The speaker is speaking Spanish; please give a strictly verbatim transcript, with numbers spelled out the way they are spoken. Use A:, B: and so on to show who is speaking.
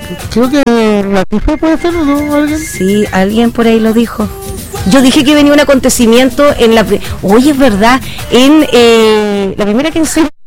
A: Creo que la Tifa puede ser, ¿no? ¿Alguien?
B: Sí, alguien por ahí lo dijo. Yo dije que venía un acontecimiento en la... Oye, es verdad, en eh, la primera quincena